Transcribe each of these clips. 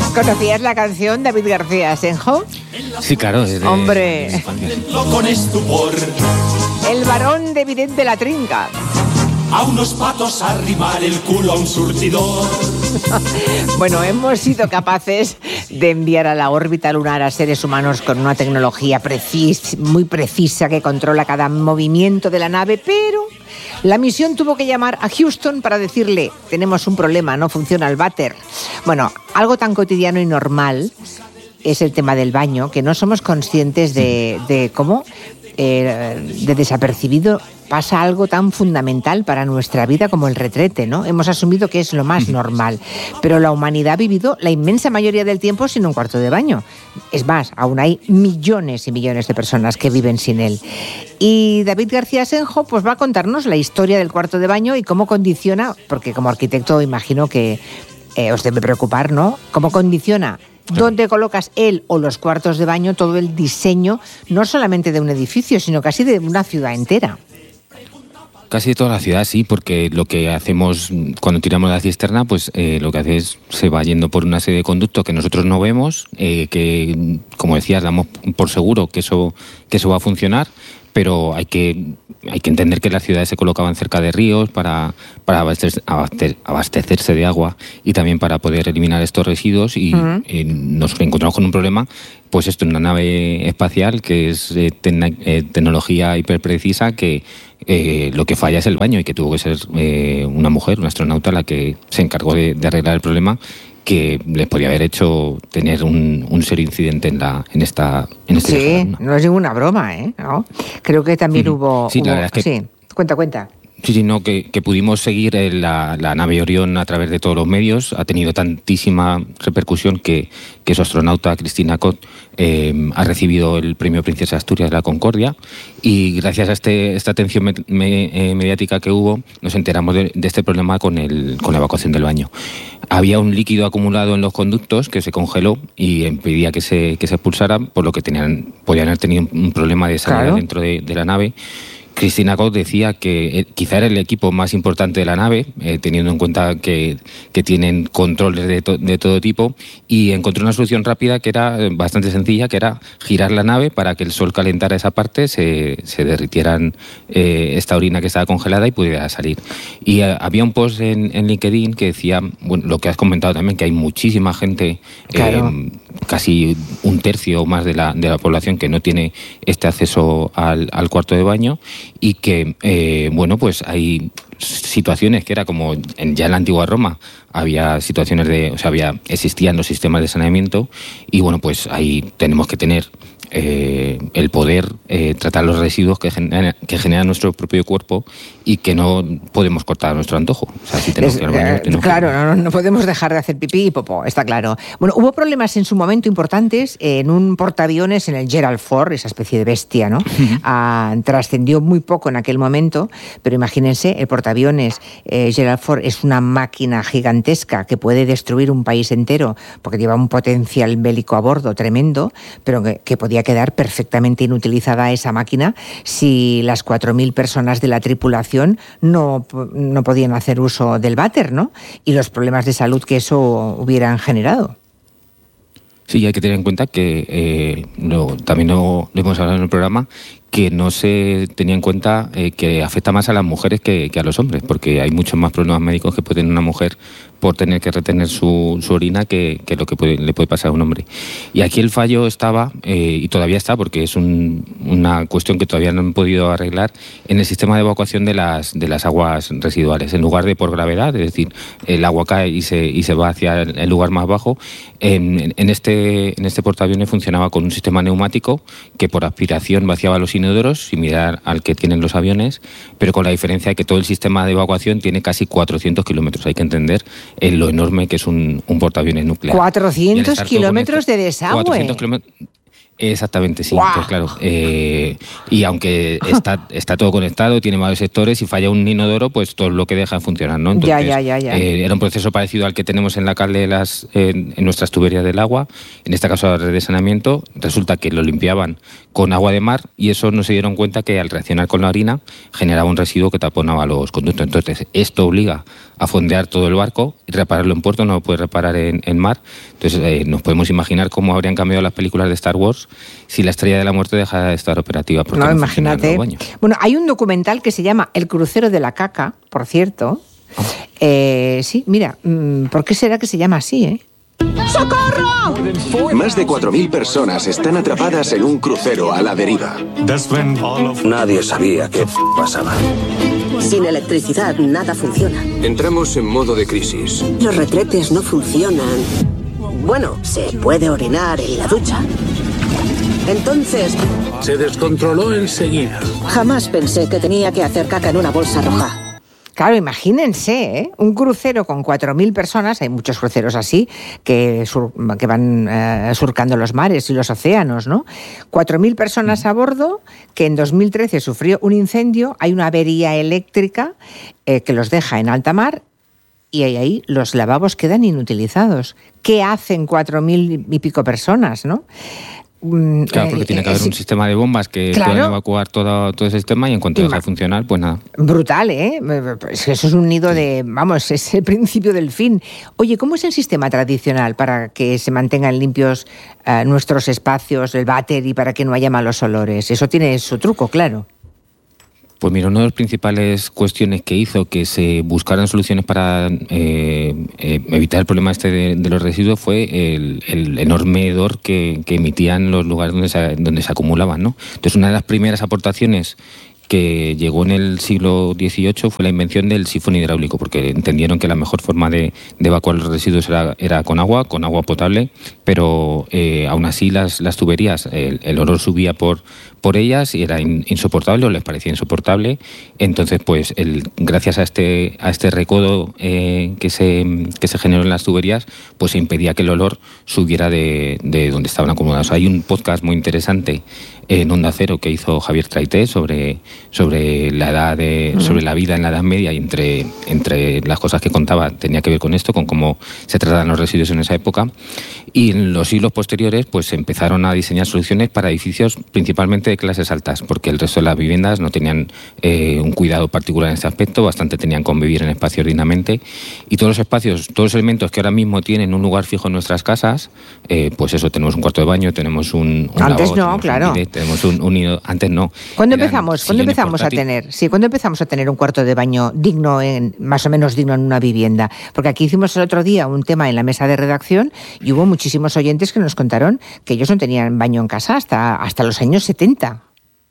¿Conocías la canción David García Asenjo? Sí, claro. Hombre. El varón de Vidente la Trinca. A unos patos arrimar el culo a un surtidor. Bueno, hemos sido capaces de enviar a la órbita lunar a seres humanos con una tecnología muy precisa que controla cada movimiento de la nave, pero la misión tuvo que llamar a Houston para decirle: tenemos un problema, no funciona el váter. Bueno, algo tan cotidiano y normal es el tema del baño, que no somos conscientes de cómo de desapercibido pasa algo tan fundamental para nuestra vida como el retrete, ¿no? Hemos asumido que es lo más normal, pero la humanidad ha vivido la inmensa mayoría del tiempo sin un cuarto de baño. Es más, aún hay millones y millones de personas que viven sin él. Y David García Asenjo pues va a contarnos la historia del cuarto de baño y cómo condiciona, porque como arquitecto imagino que os debe preocupar, ¿no? Cómo condiciona dónde colocas él o los cuartos de baño todo el diseño, no solamente de un edificio, sino casi de una ciudad entera. Casi toda la ciudad, sí, porque lo que hacemos cuando tiramos la cisterna, pues lo que hace es se va yendo por una serie de conductos que nosotros no vemos, que, como decías, damos por seguro que eso va a funcionar, pero hay que entender que las ciudades se colocaban cerca de ríos para abastecerse de agua y también para poder eliminar estos residuos y nos encontramos con un problema, pues esto, en una nave espacial que es tecnología hiperprecisa, que lo que falla es el baño y que tuvo que ser una mujer, una astronauta, la que se encargó de arreglar el problema, que les podría haber hecho tener un serio incidente en este Sí, viaje. no es ninguna broma, ¿eh? ¿No? Creo que también hubo... Sí, la verdad es que... Sí, cuenta. Sí, no, que pudimos seguir la nave Orión a través de todos los medios. Ha tenido tantísima repercusión que su astronauta, Cristina Cott, ha recibido el premio Princesa Asturias de la Concordia, y gracias a esta atención mediática que hubo, nos enteramos de este problema con la evacuación del baño. Había un líquido acumulado en los conductos que se congeló y impedía que se expulsara, por lo que podían haber tenido un problema de salida dentro de la nave. Cristina Cott decía que quizá era el equipo más importante de la nave, teniendo en cuenta que tienen controles de todo tipo, y encontró una solución rápida que era bastante sencilla, que era girar la nave para que el sol calentara esa parte, se derritieran esta orina que estaba congelada y pudiera salir. Y había un post en LinkedIn que decía, bueno, lo que has comentado también, que hay muchísima gente, casi un tercio o más de la población, que no tiene este acceso al cuarto de baño, y que, bueno, pues hay situaciones que era como ya en la antigua Roma, había situaciones existían los sistemas de saneamiento, y bueno, pues ahí tenemos que tener el poder tratar los residuos que genera nuestro propio cuerpo y que no podemos cortar a nuestro antojo. O sea, si tenemos que ir al baño, claro, no podemos dejar de hacer pipí y popó, está claro. Bueno, hubo problemas en su momento importantes en un portaaviones en el Gerald Ford, esa especie de bestia, ¿no? Trascendió muy poco en aquel momento, pero imagínense, el portaaviones Gerald Ford es una máquina gigantesca que puede destruir un país entero porque lleva un potencial bélico a bordo tremendo, pero que podía quedar perfectamente inutilizada esa máquina si las 4.000 personas de la tripulación no podían hacer uso del váter, ¿no? Y los problemas de salud que eso hubieran generado. Sí, hay que tener en cuenta que también lo hemos hablado en el programa, que no se tenía en cuenta que afecta más a las mujeres que a los hombres, porque hay muchos más problemas médicos que puede tener una mujer por tener que retener su orina que lo que le puede pasar a un hombre. Y aquí el fallo estaba, y todavía está, porque es una cuestión que todavía no han podido arreglar, en el sistema de evacuación de las aguas residuales. En lugar de por gravedad, es decir, el agua cae y se va hacia el lugar más bajo, en este portaaviones funcionaba con un sistema neumático que por aspiración vaciaba los inodoros, similar al que tienen los aviones, pero con la diferencia de que todo el sistema de evacuación tiene casi 400 kilómetros. Hay que entender lo enorme que es un portaaviones nuclear. 400 kilómetros de desagüe. 400 kilómetros. Exactamente, sí. ¡Wow! Entonces, claro, y aunque está todo conectado, tiene varios sectores, y falla un inodoro, pues todo lo que deja de funcionar, ¿no? Entonces, ya. Era un proceso parecido al que tenemos en la cal en nuestras tuberías del agua, en este caso la red de saneamiento. Resulta que lo limpiaban con agua de mar, y eso no se dieron cuenta que al reaccionar con la orina generaba un residuo que taponaba los conductos. Entonces, esto obliga fondear todo el barco y repararlo en puerto, no lo puede reparar en mar. Entonces nos podemos imaginar cómo habrían cambiado las películas de Star Wars si la Estrella de la Muerte dejara de estar operativa. No, imagínate. Bueno, hay un documental que se llama El crucero de la caca, por cierto. Sí, mira, ¿por qué será que se llama así, ¡Socorro! Más de 4.000 personas están atrapadas en un crucero a la deriva. Nadie sabía qué pasaba. Sin electricidad nada funciona. Entramos en modo de crisis. Los retretes no funcionan. Bueno, se puede orinar en la ducha. Entonces... Se descontroló enseguida. Jamás pensé que tenía que hacer caca en una bolsa roja. Claro, imagínense, un crucero con 4.000 personas, hay muchos cruceros así, que van surcando los mares y los océanos, ¿no? 4.000 personas a bordo, que en 2013 sufrió un incendio, hay una avería eléctrica que los deja en alta mar y ahí los lavabos quedan inutilizados. ¿Qué hacen 4.000 y pico personas, no? Claro, porque tiene que haber un sistema de bombas que puedan evacuar todo ese sistema y en cuanto deja de funcionar, pues nada. Brutal, ¿eh? Eso es un nido de... Vamos, es el principio del fin. Oye, ¿cómo es el sistema tradicional para que se mantengan limpios nuestros espacios, el váter y para que no haya malos olores? Eso tiene su truco, claro. Pues mira, una de las principales cuestiones que hizo que se buscaran soluciones para evitar el problema de los residuos fue el enorme hedor que emitían los lugares donde se acumulaban, ¿no? Entonces, una de las primeras aportaciones que llegó en el siglo XVIII fue la invención del sifón hidráulico, porque entendieron que la mejor forma de evacuar los residuos era con agua potable, pero aún así las tuberías, el olor subía por ellas y era insoportable, o les parecía insoportable. Entonces, pues gracias a este recodo que se generó en las tuberías, pues se impedía que el olor subiera de donde estaban acomodados. Hay un podcast muy interesante en Onda Cero que hizo Javier Traité sobre la edad sobre la vida en la Edad Media, y entre las cosas que contaba tenía que ver con esto, con cómo se trataban los residuos en esa época. Y en los siglos posteriores pues se empezaron a diseñar soluciones para edificios principalmente de clases altas, porque el resto de las viviendas no tenían un cuidado particular en este aspecto, bastante tenían con vivir en espacios dignamente, y todos los elementos que ahora mismo tienen un lugar fijo en nuestras casas, pues eso, tenemos un cuarto de baño, tenemos un antes lavabo, no, claro. Tenemos un nido, antes no. ¿Cuándo empezamos a tener un cuarto de baño digno, más o menos digno en una vivienda? Porque aquí hicimos el otro día un tema en la mesa de redacción y hubo muchísimos oyentes que nos contaron que ellos no tenían baño en casa hasta los años 70.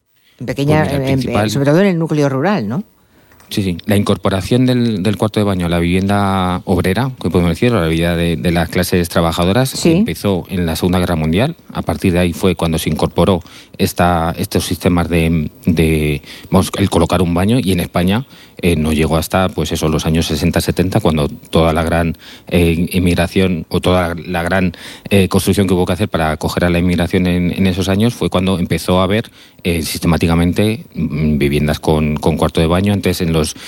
Sobre todo en el núcleo rural, ¿no? Sí. La incorporación del cuarto de baño a la vivienda obrera, que podemos decir, a la vivienda de las clases trabajadoras, ¿sí? Empezó en la Segunda Guerra Mundial. A partir de ahí fue cuando se incorporó estos sistemas de el colocar un baño, y en España no llegó hasta pues eso, los años 60-70, cuando toda la gran inmigración o toda la gran construcción que hubo que hacer para acoger a la inmigración en esos años, fue cuando empezó a haber sistemáticamente viviendas con cuarto de baño. Antes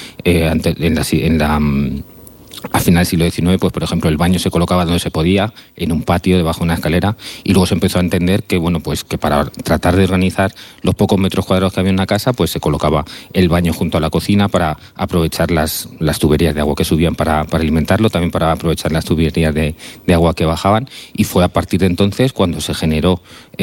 a final del siglo XIX, pues por ejemplo, el baño se colocaba donde se podía, en un patio, debajo de una escalera, y luego se empezó a entender que, bueno, pues que para tratar de organizar los pocos metros cuadrados que había en una casa, pues se colocaba el baño junto a la cocina para aprovechar las tuberías de agua que subían para alimentarlo, también para aprovechar las tuberías de agua que bajaban, y fue a partir de entonces cuando se generalizó,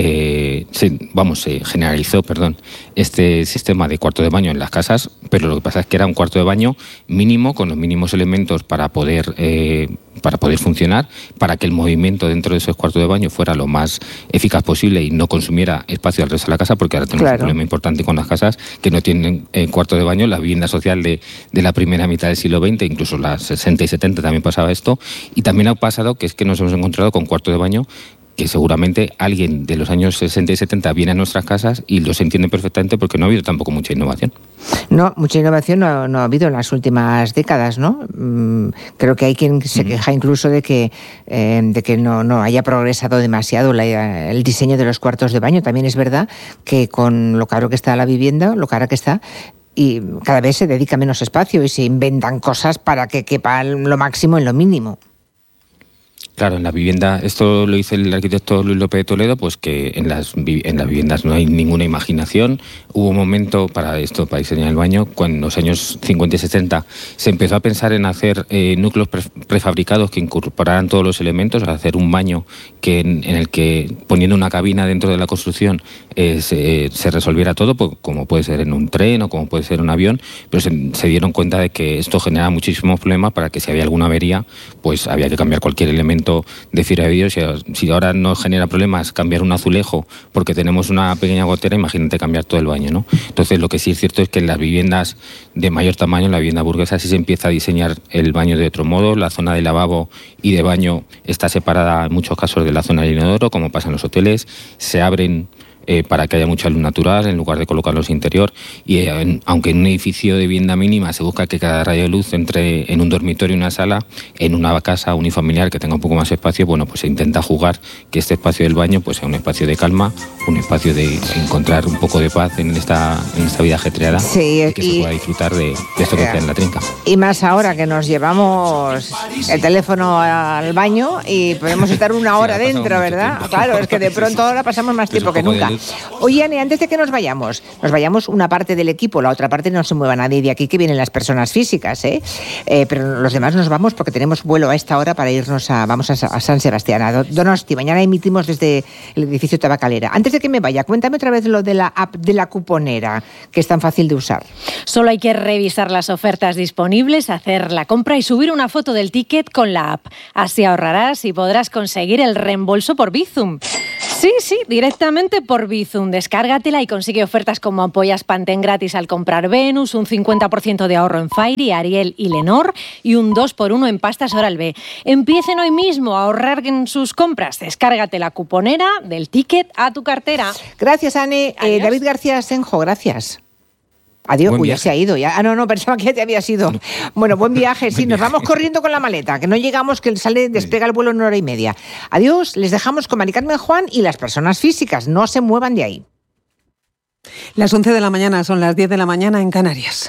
este sistema de cuarto de baño en las casas. Pero lo que pasa es que era un cuarto de baño mínimo, con los mínimos elementos para poder funcionar, para que el movimiento dentro de esos cuartos de baño fuera lo más eficaz posible y no consumiera espacio al resto de la casa, porque ahora tenemos un problema importante con las casas que no tienen cuarto de baño. La vivienda social de la primera mitad del siglo XX, incluso las 60 y 70 también pasaba esto, y también ha pasado que es que nos hemos encontrado con cuarto de baño que seguramente alguien de los años 60 y 70 viene a nuestras casas y los entiende perfectamente, porque no ha habido tampoco mucha innovación. No, mucha innovación no ha habido en las últimas décadas, ¿no? Creo que hay quien se queja incluso de que no haya progresado demasiado el diseño de los cuartos de baño. También es verdad que con lo caro que está la vivienda, lo cara que está, y cada vez se dedica menos espacio y se inventan cosas para que quepa lo máximo en lo mínimo. Claro, en la vivienda, esto lo hizo el arquitecto Luis López de Toledo, pues que en las viviendas no hay ninguna imaginación. Hubo un momento para diseñar el baño, cuando en los años 50 y 60 se empezó a pensar en hacer núcleos prefabricados que incorporaran todos los elementos, a hacer un baño en el que, poniendo una cabina dentro de la construcción, se resolviera todo, como puede ser en un tren o como puede ser en un avión, pero se dieron cuenta de que esto genera muchísimos problemas, para que si había alguna avería, pues había que cambiar cualquier elemento de fibra de vidrio. Si ahora nos genera problemas cambiar un azulejo porque tenemos una pequeña gotera, imagínate cambiar todo el baño, ¿no? Entonces, lo que sí es cierto es que en las viviendas de mayor tamaño, en la vivienda burguesa, sí se empieza a diseñar el baño de otro modo. La zona de lavabo y de baño está separada en muchos casos de la zona del inodoro, como pasa en los hoteles. Se abren para que haya mucha luz natural en lugar de colocarlos interior, y aunque en un edificio de vivienda mínima se busca que cada rayo de luz entre en un dormitorio y una sala, en una casa unifamiliar que tenga un poco más espacio, bueno, pues se intenta jugar que este espacio del baño pues sea un espacio de calma, un espacio de encontrar un poco de paz en esta vida ajetreada, sí, y que se pueda disfrutar de esto que queda en la trinca. Y más ahora que nos llevamos el teléfono al baño y podemos estar una hora dentro, ¿verdad? Claro, es que de pronto ahora pasamos más tiempo que nunca. Oye, Ane, antes de que nos vayamos una parte del equipo, la otra parte no se mueva nadie de aquí, que vienen las personas físicas, pero los demás nos vamos porque tenemos vuelo a esta hora para irnos vamos a San Sebastián, a Donosti. Mañana emitimos desde el edificio Tabacalera. Antes de que me vaya, cuéntame otra vez lo de la app de la cuponera, que es tan fácil de usar. Solo hay que revisar las ofertas disponibles, hacer la compra y subir una foto del ticket con la app. Así ahorrarás y podrás conseguir el reembolso por Bizum. Sí, directamente por Bizum. Descárgatela y consigue ofertas como ampollas Pantene gratis al comprar Venus, un 50% de ahorro en Fairy, Ariel y Lenor y un 2x1 en pastas Oral-B. Empiecen hoy mismo a ahorrar en sus compras. Descárgate la cuponera del ticket a tu cartera. Gracias, Ane. David García Senjo, gracias. Adiós, ya se ha ido. No, pensaba que ya te habías ido. No. Bueno, buen viaje. Sí, nos vamos corriendo con la maleta, que no llegamos, que despega el vuelo en 1 hora y media. Adiós, les dejamos con Mari Carmen Juan y las personas físicas. No se muevan de ahí. Las 11 de la mañana, son las 10 de la mañana en Canarias.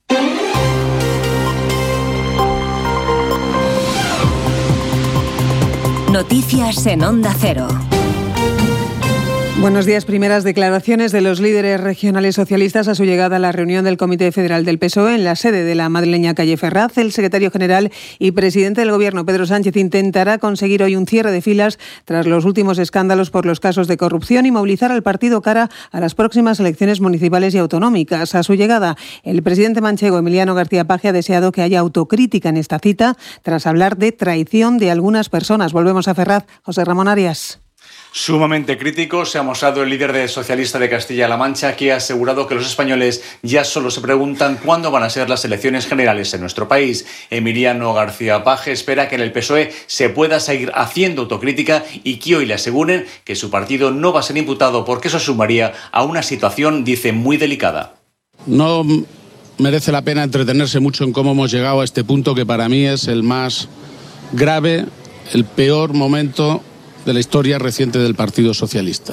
Noticias en Onda Cero. Buenos días. Primeras declaraciones de los líderes regionales socialistas a su llegada a la reunión del Comité Federal del PSOE en la sede de la madrileña calle Ferraz. El secretario general y presidente del Gobierno, Pedro Sánchez, intentará conseguir hoy un cierre de filas tras los últimos escándalos por los casos de corrupción y movilizar al partido cara a las próximas elecciones municipales y autonómicas. A su llegada, el presidente manchego, Emiliano García Paje, ha deseado que haya autocrítica en esta cita tras hablar de traición de algunas personas. Volvemos a Ferraz. José Ramón Arias. Sumamente crítico se ha mostrado el líder socialista de Castilla-La Mancha, que ha asegurado que los españoles ya solo se preguntan cuándo van a ser las elecciones generales en nuestro país. Emiliano García Paje espera que en el PSOE se pueda seguir haciendo autocrítica y que hoy le aseguren que su partido no va a ser imputado, porque eso sumaría a una situación, dice, muy delicada. No merece la pena entretenerse mucho en cómo hemos llegado a este punto, que para mí es el más grave, el peor momento de la historia reciente del Partido Socialista.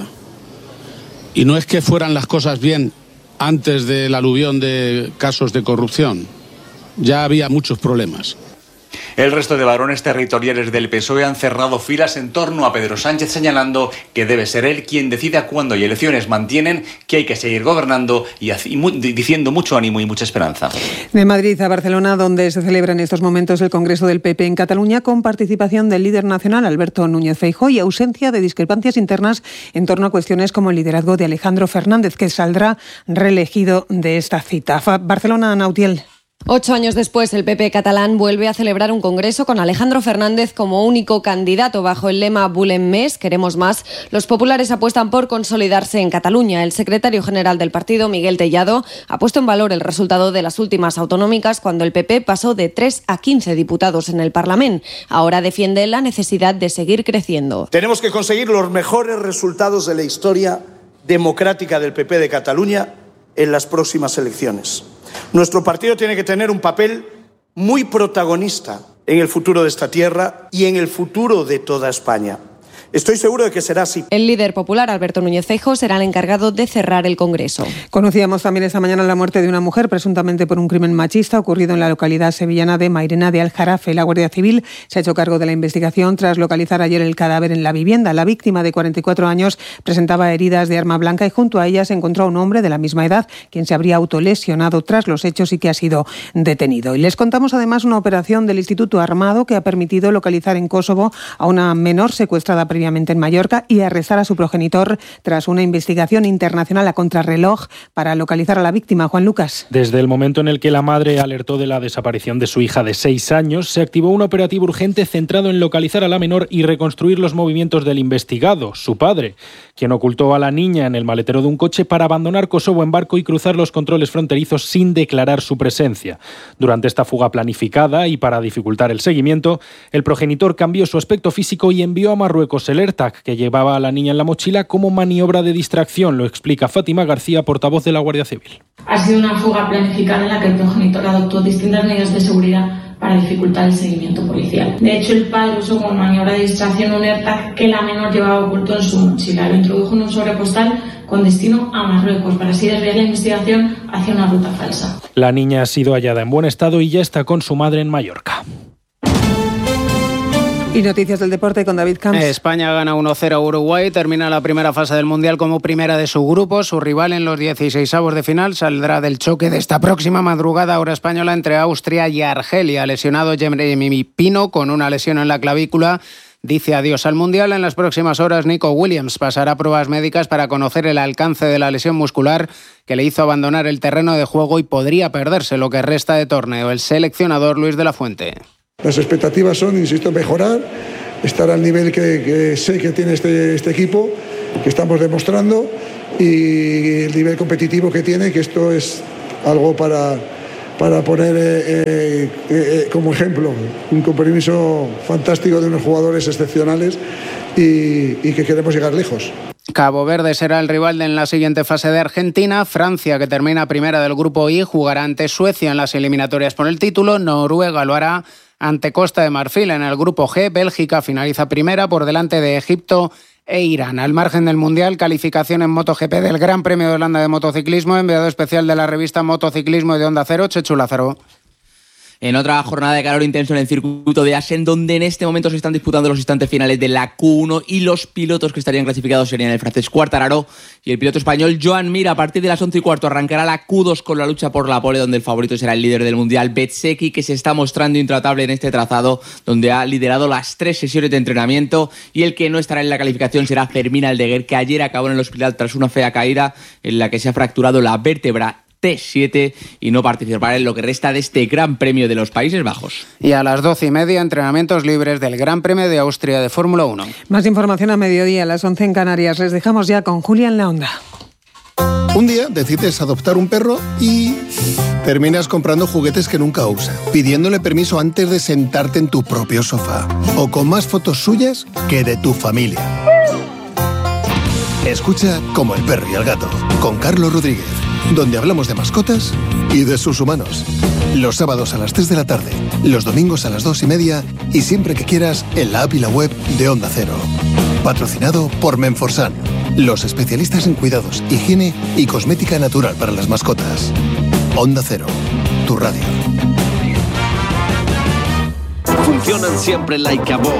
Y no es que fueran las cosas bien antes del aluvión de casos de corrupción, ya había muchos problemas. El resto de varones territoriales del PSOE han cerrado filas en torno a Pedro Sánchez, señalando que debe ser él quien decida cuándo hay elecciones. Mantienen que hay que seguir gobernando y diciendo mucho ánimo y mucha esperanza. De Madrid a Barcelona, donde se celebra en estos momentos el Congreso del PP en Cataluña, con participación del líder nacional Alberto Núñez Feijóo y ausencia de discrepancias internas en torno a cuestiones como el liderazgo de Alejandro Fernández, que saldrá reelegido de esta cita. Barcelona, Nautiel. 8 años después, el PP catalán vuelve a celebrar un congreso con Alejandro Fernández como único candidato. Bajo el lema Volem més, queremos más, los populares apuestan por consolidarse en Cataluña. El secretario general del partido, Miguel Tellado, ha puesto en valor el resultado de las últimas autonómicas, cuando el PP pasó de 3 a 15 diputados en el Parlamento. Ahora defiende la necesidad de seguir creciendo. Tenemos que conseguir los mejores resultados de la historia democrática del PP de Cataluña en las próximas elecciones. Nuestro partido tiene que tener un papel muy protagonista en el futuro de esta tierra y en el futuro de toda España. Estoy seguro de que será así. El líder popular, Alberto Núñez Feijóo, será el encargado de cerrar el Congreso. Conocíamos también esta mañana la muerte de una mujer, presuntamente por un crimen machista ocurrido en la localidad sevillana de Mairena de Aljarafe. La Guardia Civil se ha hecho cargo de la investigación tras localizar ayer el cadáver en la vivienda. La víctima, de 44 años, presentaba heridas de arma blanca y junto a ella se encontró a un hombre de la misma edad, quien se habría autolesionado tras los hechos y que ha sido detenido. Y les contamos además una operación del Instituto Armado que ha permitido localizar en Kosovo a una menor secuestrada previamente en Mallorca y arrestar a su progenitor tras una investigación internacional a contrarreloj para localizar a la víctima. Juan Lucas. Desde el momento en el que la madre alertó de la desaparición de su hija de 6 años, se activó un operativo urgente centrado en localizar a la menor y reconstruir los movimientos del investigado, su padre, quien ocultó a la niña en el maletero de un coche para abandonar Kosovo en barco y cruzar los controles fronterizos sin declarar su presencia. Durante esta fuga planificada y para dificultar el seguimiento, el progenitor cambió su aspecto físico y envió a Marruecos el AirTag que llevaba a la niña en la mochila como maniobra de distracción, lo explica Fátima García, portavoz de la Guardia Civil. Ha sido una fuga planificada en la que el progenitor adoptó distintas medidas de seguridad para dificultar el seguimiento policial. De hecho, el padre usó como maniobra de distracción un AirTag que la menor llevaba oculto en su mochila. Lo introdujo en un sobre postal con destino a Marruecos para así desviar la investigación hacia una ruta falsa. La niña ha sido hallada en buen estado y ya está con su madre en Mallorca. Y noticias del deporte con David Camps. España gana 1-0 a Uruguay, termina la primera fase del Mundial como primera de su grupo. Su rival en los 16avos de final saldrá del choque de esta próxima madrugada hora española entre Austria y Argelia. Lesionado Jeremy Pino con una lesión en la clavícula. Dice adiós al Mundial. En las próximas horas Nico Williams pasará pruebas médicas para conocer el alcance de la lesión muscular que le hizo abandonar el terreno de juego y podría perderse lo que resta de torneo. El seleccionador Luis de la Fuente. Las expectativas son, insisto, mejorar, estar al nivel que sé que tiene este equipo, que estamos demostrando, y el nivel competitivo que tiene, que esto es algo para poner como ejemplo, un compromiso fantástico de unos jugadores excepcionales y que queremos llegar lejos. Cabo Verde será el rival en la siguiente fase de Argentina. Francia, que termina primera del grupo I, jugará ante Suecia en las eliminatorias por el título. Noruega lo hará ante Costa de Marfil en el grupo G. Bélgica finaliza primera por delante de Egipto e Irán. Al margen del Mundial, calificación en MotoGP del Gran Premio de Holanda de motociclismo, enviado especial de la revista Motociclismo y de Onda Cero, Chechu Lázaro. En otra jornada de calor intenso en el circuito de Assen, donde en este momento se están disputando los instantes finales de la Q1 y los pilotos que estarían clasificados serían el francés Quartararo y el piloto español Joan Mir. A partir de las 11:15 arrancará la Q2 con la lucha por la pole, donde el favorito será el líder del Mundial, Bezzecchi, que se está mostrando intratable en este trazado, donde ha liderado las 3 sesiones de entrenamiento, y el que no estará en la calificación será Fermín Aldeguer, que ayer acabó en el hospital tras una fea caída en la que se ha fracturado la vértebra T7 y no participará en lo que resta de este Gran Premio de los Países Bajos. Y a las 12:30, entrenamientos libres del Gran Premio de Austria de Fórmula 1. Más información a mediodía, a las 11 en Canarias. Les dejamos ya con Julia en la Onda. Un día decides adoptar un perro y terminas comprando juguetes que nunca usa, pidiéndole permiso antes de sentarte en tu propio sofá, o con más fotos suyas que de tu familia. Escucha Como el perro y el gato, con Carlos Rodríguez, donde hablamos de mascotas y de sus humanos. Los sábados a las 3 de la tarde, los domingos a las 2:30 y siempre que quieras en la app y la web de Onda Cero. Patrocinado por Menforsan, los especialistas en cuidados, higiene y cosmética natural para las mascotas. Onda Cero, tu radio. Funcionan siempre like a boss.